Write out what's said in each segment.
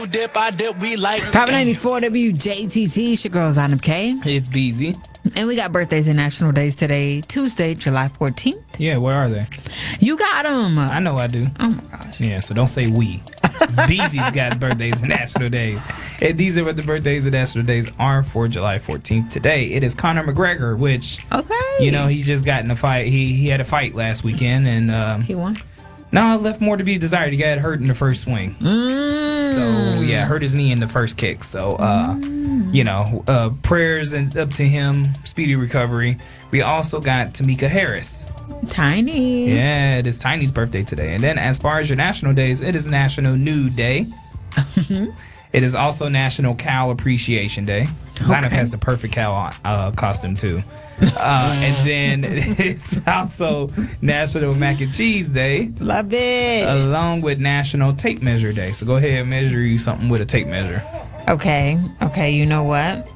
Top 94 WJTT. It's your girl Zonab K. It's Beezy. And we got birthdays and national days today, Tuesday, July 14th. Yeah, what are they? You got them. I know I do. Oh my gosh. Yeah, so don't say we. Beezy's got birthdays and national days. And these are what the birthdays and national days are for July 14th. Today, it is Conor McGregor, which, you know, he just got in a fight. He had a fight last weekend. And he won? No, it left more to be desired. He got hurt in the first swing. So, yeah, hurt his knee in the first kick. So, you know, prayers and up to him, speedy recovery. We also got Tamika Harris. Tiny. Yeah, it is Tiny's birthday today. And then as far as your national days, it is National Nude Day. It is also National Cow Appreciation Day. Zainab has the perfect cow costume, too. And then it's also National Mac and Cheese Day. Love it. Along with National Tape Measure Day. So go ahead and measure you something with a tape measure. Okay, you know what?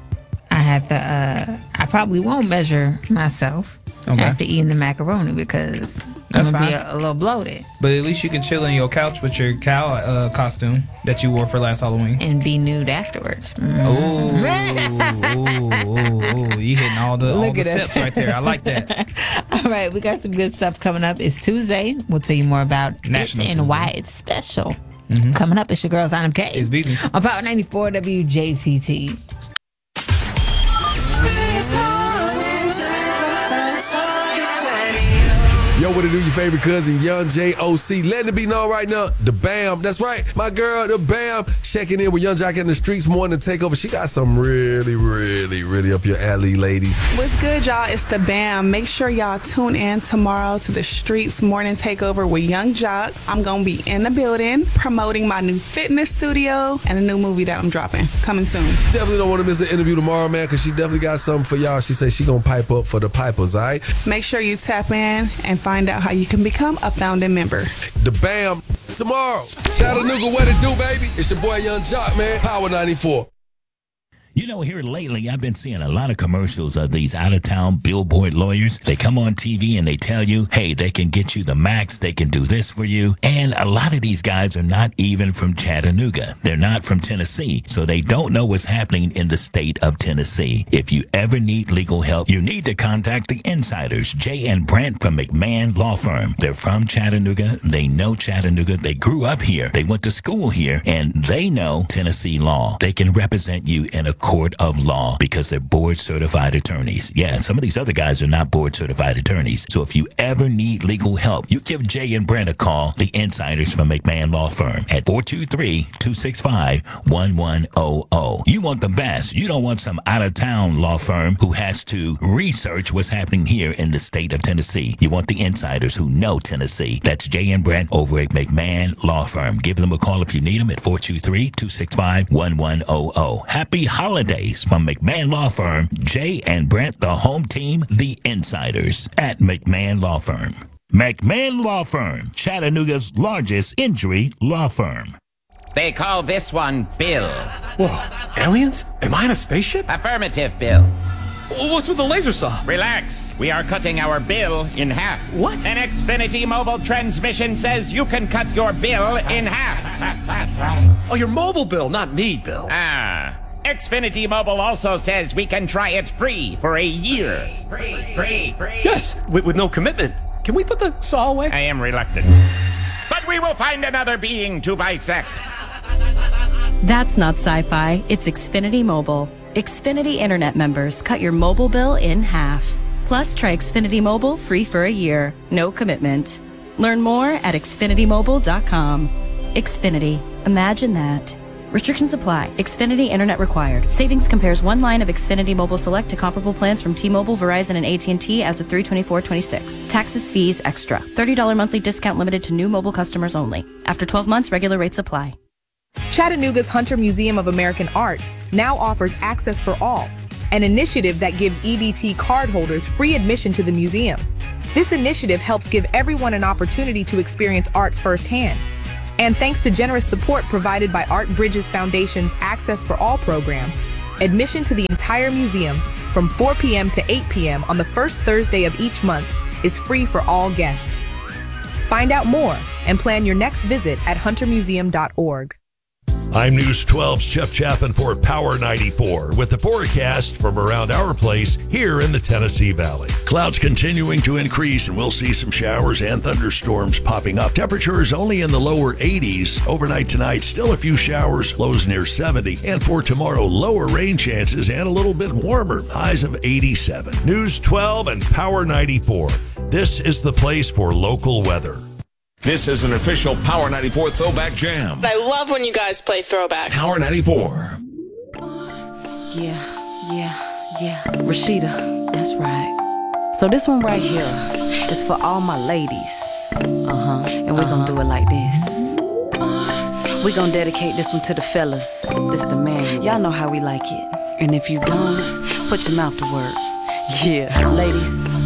I probably won't measure myself after eating the macaroni because I'm going to be a little bloated. But at least you can chill on your couch with your cow costume that you wore for last Halloween. And be nude afterwards. Ooh, you hitting all the steps right there. I like that. All right, we got some good stuff coming up. It's Tuesday. We'll tell you more about National it and Tuesday. why it's special. Coming up, it's your girl, Zonab K. It's Beezy. On Power 94 WJTT. Yo, what it do, your favorite cousin, Young J.O.C. Letting it be known right now, the BAM. That's right, my girl, the BAM, checking in with Young Jock in the streets morning takeover. She got some really up your alley, ladies. What's good, y'all? It's the BAM. Make sure y'all tune in tomorrow to the Streets Morning Takeover with Young Jock. I'm going to be in the building promoting my new fitness studio and a new movie that I'm dropping. Coming soon. Definitely don't want to miss the interview tomorrow, man, because she definitely got something for y'all. She said she going to pipe up for the pipers, all right? Make sure you tap in and find out how you can become a founding member. The BAM tomorrow. Chattanooga, what it do, baby? It's your boy Young Jock, man. Power 94. You know, here lately, I've been seeing a lot of commercials of these out-of-town billboard lawyers. They come on TV and they tell you, hey, they can get you the max, they can do this for you. And a lot of these guys are not even from Chattanooga. They're not from Tennessee, so they don't know what's happening in the state of Tennessee. If you ever need legal help, you need to contact the insiders, Jay and Brent from McMahon Law Firm. They're from Chattanooga. They know Chattanooga. They grew up here. They went to school here, and they know Tennessee law. They can represent you in a court of law because they're board certified attorneys. Yeah, some of these other guys are not board certified attorneys. So if you ever need legal help, you give Jay and Brent a call, the insiders from McMahon Law Firm, at 423-265-1100. You want the best. You don't want some out-of-town law firm who has to research what's happening here in the state of Tennessee. You want the insiders who know Tennessee. That's Jay and Brent over at McMahon Law Firm. Give them a call if you need them at 423-265-1100. Happy holidays from McMahon Law Firm, Jay and Brent, the home team, the insiders at McMahon Law Firm. McMahon Law Firm, Chattanooga's largest injury law firm. They call this one Bill. Whoa, aliens? Am I in a spaceship? Affirmative, Bill. What's with the laser saw? Relax. We are cutting our bill in half. What? An Xfinity mobile transmission says you can cut your bill in half. Oh, your mobile bill, not me, Bill. Ah. Xfinity Mobile also says we can try it free for a year. Free. Yes, with no commitment. Can we put the saw away? I am reluctant. But we will find another being to bisect. That's not sci-fi. It's Xfinity Mobile. Xfinity Internet members cut your mobile bill in half. Plus, try Xfinity Mobile free for a year. No commitment. Learn more at xfinitymobile.com. Xfinity. Imagine that. Restrictions apply. Xfinity Internet required. Savings compares one line of Xfinity Mobile Select to comparable plans from T-Mobile, Verizon, and AT&T as of 3/24/26. Taxes, fees, extra. $30 monthly discount limited to new mobile customers only. After 12 months, regular rates apply. Chattanooga's Hunter Museum of American Art now offers Access for All, an initiative that gives EBT cardholders free admission to the museum. This initiative helps give everyone an opportunity to experience art firsthand. And thanks to generous support provided by Art Bridges Foundation's Access for All program, admission to the entire museum from 4 p.m. to 8 p.m. on the first Thursday of each month is free for all guests. Find out more and plan your next visit at huntermuseum.org. I'm News 12's Jeff Chappin for Power 94 with the forecast from around our place here in the Tennessee Valley. Clouds continuing to increase, and we'll see some showers and thunderstorms popping up. Temperatures only in the lower 80s. Overnight tonight, still a few showers, lows near 70. And for tomorrow, lower rain chances and a little bit warmer, highs of 87. News 12 and Power 94. This is the place for local weather. This is an official Power 94 Throwback Jam. I love when you guys play throwbacks. Power 94. Yeah. Rashida, that's right. So this one right here is for all my ladies. And we're gonna do it like this. We're gonna dedicate this one to the fellas. This the man. Y'all know how we like it. And if you don't, put your mouth to work. Yeah, ladies.